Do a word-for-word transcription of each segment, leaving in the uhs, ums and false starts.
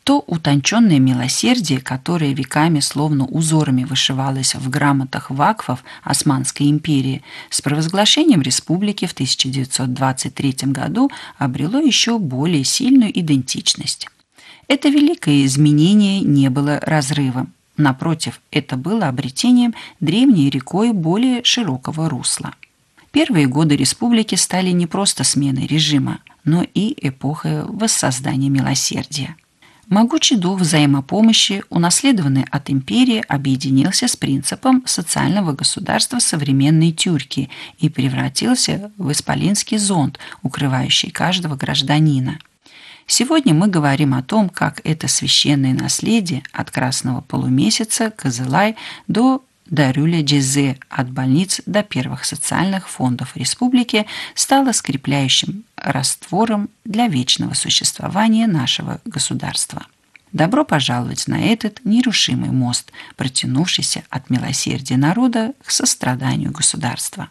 То утонченное милосердие, которое веками словно узорами вышивалось в грамотах вакфов Османской империи, с провозглашением республики в тысяча девятьсот двадцать третьем году обрело еще более сильную идентичность. Это великое изменение не было разрывом. Напротив, это было обретением древней рекой более широкого русла. Первые годы республики стали не просто сменой режима, но и эпохой воссоздания милосердия. Могучий дух взаимопомощи, унаследованный от империи, объединился с принципом социального государства современной Тюркии и превратился в исполинский зонт, укрывающий каждого гражданина. Сегодня мы говорим о том, как это священное наследие от Красного полумесяца, Кызылай до Дарюля-Джизе, от больниц до первых социальных фондов республики, стало скрепляющим раствором для вечного существования нашего государства. Добро пожаловать на этот нерушимый мост, протянувшийся от милосердия народа к состраданию государства.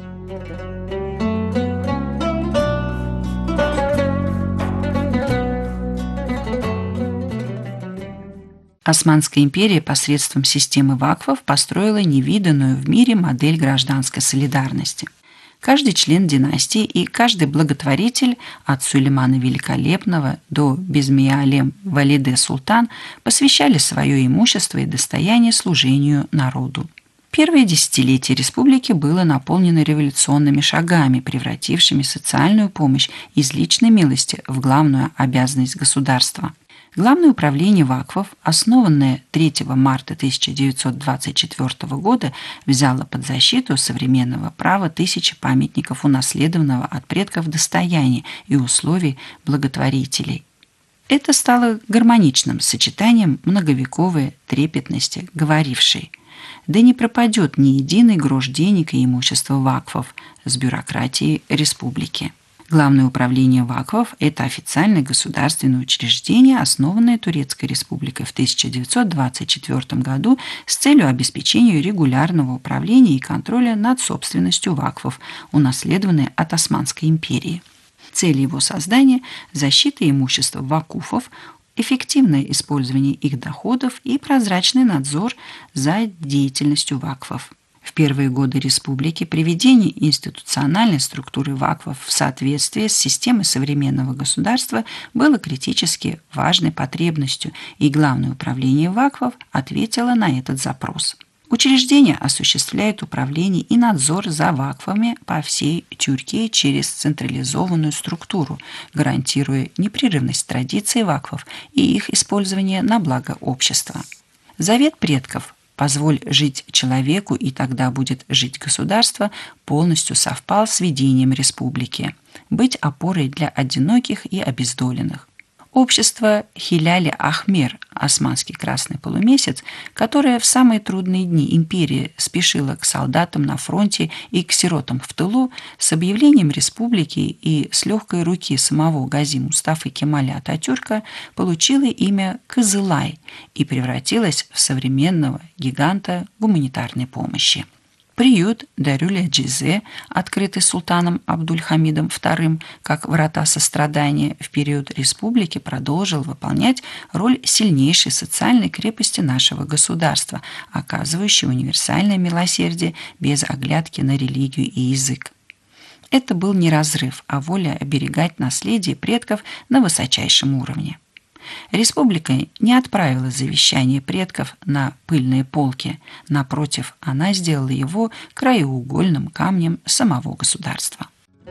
Османская империя посредством системы вакфов построила невиданную в мире модель гражданской солидарности. Каждый член династии и каждый благотворитель от Сулеймана Великолепного до Безмиалем Валиде Султан посвящали свое имущество и достояние служению народу. Первое десятилетие республики было наполнено революционными шагами, превратившими социальную помощь из личной милости в главную обязанность государства. Главное управление вакфов, основанное третьего марта тысяча девятьсот двадцать четвёртого года, взяло под защиту современного права тысячи памятников унаследованного от предков достояния и условий благотворителей. Это стало гармоничным сочетанием многовековой трепетности, говорившей: «Да не пропадет ни единый грош денег и имущества вакфов с бюрократией республики». Главное управление вакфов – это официальное государственное учреждение, основанное Турецкой республикой в тысяча девятьсот двадцать четвёртом году с целью обеспечения регулярного управления и контроля над собственностью вакфов, унаследованной от Османской империи. Цель его создания – защита имущества вакуфов, эффективное использование их доходов и прозрачный надзор за деятельностью вакфов. В первые годы республики приведение институциональной структуры вакфов в соответствие с системой современного государства было критически важной потребностью, и Главное управление вакфов ответило на этот запрос. Учреждение осуществляет управление и надзор за вакфами по всей Тюркии через централизованную структуру, гарантируя непрерывность традиций вакфов и их использование на благо общества. Завет предков «Позволь жить человеку, и тогда будет жить государство» полностью совпал с видением республики – быть опорой для одиноких и обездоленных. Общество Хиляли Ахмер, османский красный полумесяц, которое в самые трудные дни империи спешило к солдатам на фронте и к сиротам в тылу, с объявлением республики и с легкой руки самого Гази Мустафы Кемаля Ататюрка получило имя Кызылай и превратилось в современного гиганта гуманитарной помощи. Приют Дарюля-Джизе, открытый султаном Абдуль-Хамидом вторым как врата сострадания в период республики, продолжил выполнять роль сильнейшей социальной крепости нашего государства, оказывающей универсальное милосердие без оглядки на религию и язык. Это был не разрыв, а воля оберегать наследие предков на высочайшем уровне. Республика не отправила завещание предков на пыльные полки. Напротив, она сделала его краеугольным камнем самого государства.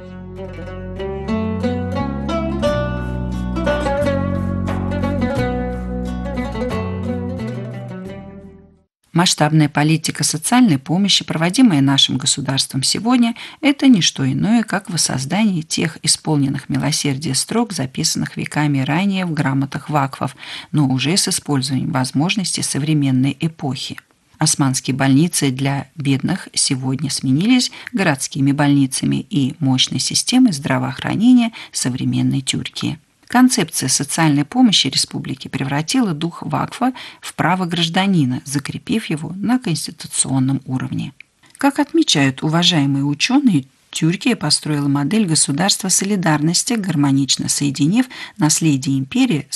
Масштабная политика социальной помощи, проводимая нашим государством сегодня, это не что иное, как воссоздание тех исполненных милосердия строк, записанных веками ранее в грамотах вакфов, но уже с использованием возможностей современной эпохи. Османские больницы для бедных сегодня сменились городскими больницами и мощной системой здравоохранения современной Тюркии. Концепция социальной помощи республики превратила дух вакфа в право гражданина, закрепив его на конституционном уровне. Как отмечают уважаемые ученые, Тюркия построила модель государства солидарности, гармонично соединив наследие империи